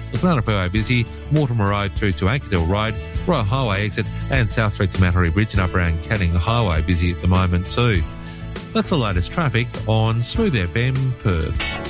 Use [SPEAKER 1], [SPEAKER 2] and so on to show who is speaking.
[SPEAKER 1] The Glenelg busy, Mortimer Road through to Ankersdale Road, Royal Highway exit and South Street to Mattery Bridge and up around Canning Highway busy at the moment too. That's the latest traffic on Smooth FM Perth.